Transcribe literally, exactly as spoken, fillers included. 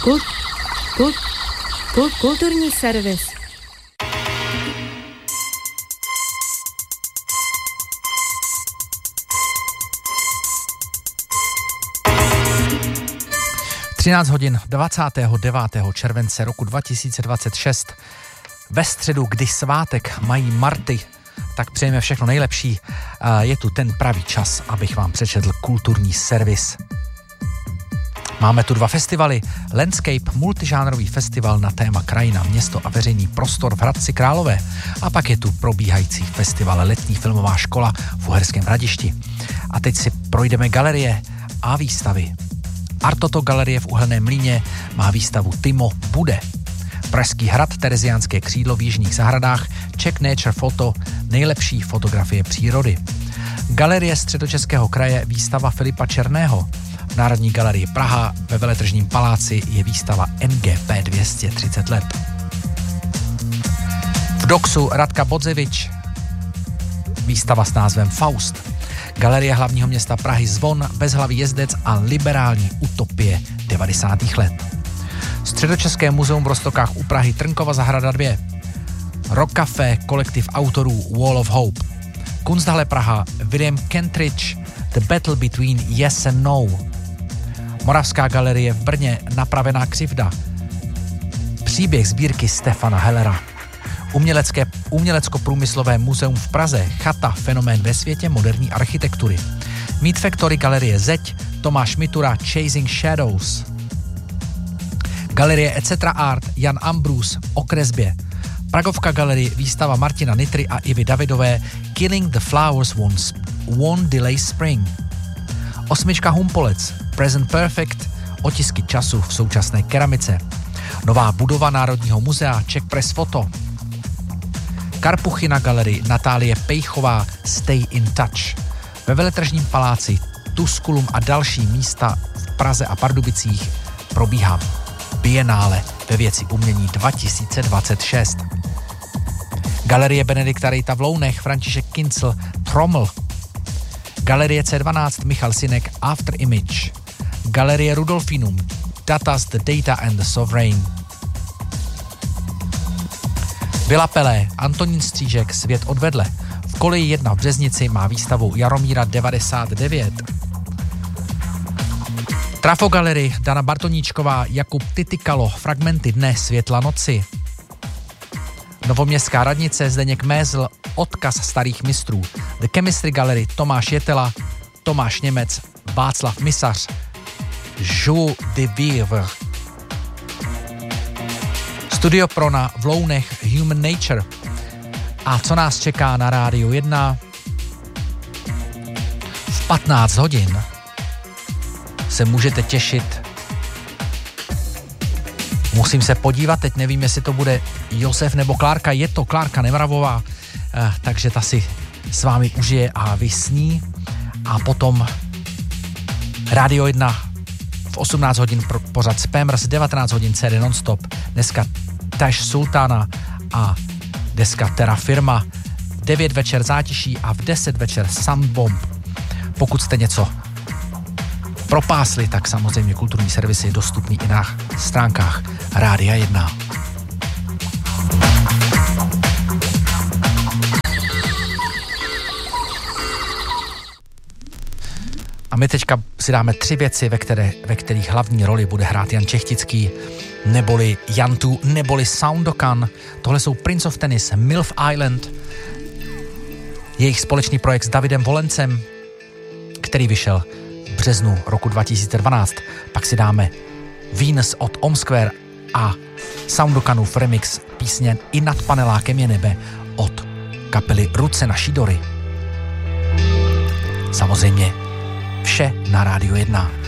Kult, kult, kult, kulturní servis. třináct hodin dvacátého devátého července roku dva tisíce dvacet šest. Ve středu, kdy svátek mají Marty, tak přejeme všechno nejlepší. Je tu ten pravý čas, abych vám přečetl kulturní servis. Máme tu dva festivaly. Landscape, multižánrový festival na téma krajina, město a veřejný prostor v Hradci Králové. A pak je tu probíhající festival Letní filmová škola v Uherském Hradišti. A teď si projdeme galerie a výstavy. Artoto galerie v Uhelném Mlýně má výstavu Timo bude. Pražský hrad, Tereziánské křídlo v Jižních zahradách, Czech Nature Photo, nejlepší fotografie přírody. Galerie Středočeského kraje, výstava Filipa Černého. V Národní galerii Praha ve Veletržním paláci je výstava N G P dvě stě třicet let. V Doxu Radka Bodzevič, výstava s názvem Faust. Galerie hlavního města Prahy Zvon, Bezhlavý jezdec a liberální utopie devadesátých let. Středočeské muzeum v Roztokách u Prahy, Trnkova zahrada dva. Rock Café, kolektiv autorů Wall of Hope. Kunsthalle Praha, William Kentridge, The Battle Between Yes and No. Moravská galerie v Brně, Napravená křivda. Příběh sbírky Stefana Hellera. Umělecké, umělecko-průmyslové muzeum v Praze, Chata, fenomén ve světě moderní architektury. Meat Factory galerie Zeď, Tomáš Mitura, Chasing Shadows. Galerie et cetera Art, Jan Ambrus, o kresbě. Pragovka galerie, výstava Martina Nitry a Ivy Davidové, Killing the Flowers Won't, won't Delay Spring. Osmička Humpolec, Present Perfect, otisky času v současné keramice. Nová budova Národního muzea, Czech Press Photo. Karpuchy na galerii, Natálie Pejchová, Stay in Touch. Ve Veletržním paláci, Tusculum a další místa v Praze a Pardubicích probíhá Bienále ve věci umění dva tisíce dvacet šest. Galerie Benedikta Rejta v Lounech, František Kincl, Trommel. Galerie C dvanáct, Michal Sinek, After Image. Galerie Rudolfinum, Datas, The Data and the Sovereign. Vila Pelé, Antonín Střížek, Svět odvedle. V koleji jedna v Březnici má výstavu Jaromíra devadesát devět. Trafogalery, Dana Bartoníčková, Jakub Titykalo, Fragmenty dne, Světla noci. Novoměstská radnice, Zdeněk Mézl, Odkaz starých mistrů. The Chemistry Gallery, Tomáš Jetela, Tomáš Němec, Václav Misař, Joux de Vivre. Studio Prona v Lounech, Human Nature. A co nás čeká na Rádiu jedna? V patnáct hodin se můžete těšit. Musím se podívat, teď nevím, jestli to bude Josef nebo Klárka. Je to Klárka Nemravová, eh, takže ta si s vámi užije a vysní. A potom Rádio jedna v osmnáct hodin pořad Spammers, devatenáct hodin C D Nonstop. Dneska Tash Sultana a deska Terra Firma. V devět večer Zátiší a v deset večer Soundbomb. Pokud jste něco propásli, tak samozřejmě kulturní servis je dostupný i na stránkách Rádia jedna. A my teďka si dáme tři věci, ve, které, ve kterých hlavní roli bude hrát Jan Čechtický, neboli Jantu, neboli Soundokan. Tohle jsou Prince of Tennis, Milf Island, jejich společný projekt s Davidem Volencem, který vyšel v březnu roku dva tisíce dvanáct. Pak si dáme Venus od Omsquare a Soundokanův remix písně I nad panelákem je nebe od kapely Ruce naší Dory. Samozřejmě vše na Rádiu jedna.